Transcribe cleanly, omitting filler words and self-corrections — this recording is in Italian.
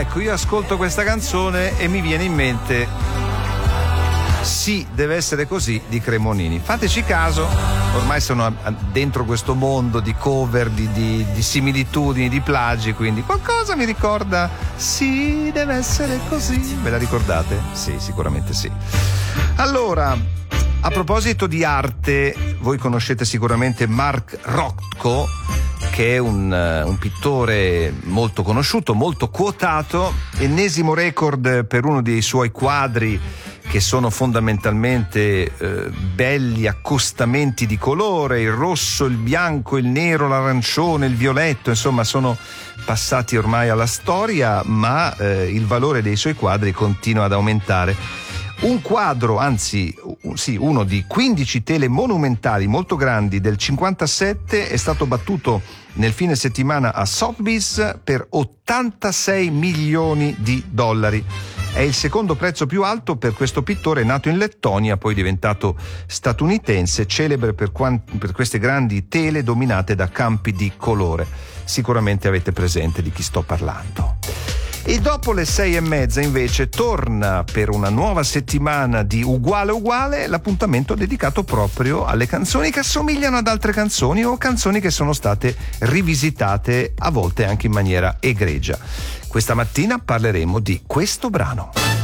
Ecco, io ascolto questa canzone e mi viene in mente Sì, deve essere così di Cremonini. Fateci caso, ormai sono dentro questo mondo di cover, di similitudini, di plagi, quindi qualcosa mi ricorda Sì, deve essere così. Ve la ricordate? Sì, sicuramente sì. Allora, a proposito di arte, voi conoscete sicuramente Mark Rothko, che è un pittore molto conosciuto, molto quotato, ennesimo record per uno dei suoi quadri che sono fondamentalmente belli accostamenti di colore, il rosso, il bianco, il nero, l'arancione, il violetto, insomma sono passati ormai alla storia, ma il valore dei suoi quadri continua ad aumentare. Un quadro, anzi sì, uno di 15 tele monumentali molto grandi del 57 è stato battuto nel fine settimana a Sotheby's per 86 milioni di dollari. È il secondo prezzo più alto per questo pittore nato in Lettonia, poi diventato statunitense, celebre per queste grandi tele dominate da campi di colore. Sicuramente avete presente di chi sto parlando. E dopo le 6:30 invece torna per una nuova settimana di Uguale Uguale, l'appuntamento dedicato proprio alle canzoni che assomigliano ad altre canzoni o canzoni che sono state rivisitate a volte anche in maniera egregia. Questa mattina parleremo di questo brano.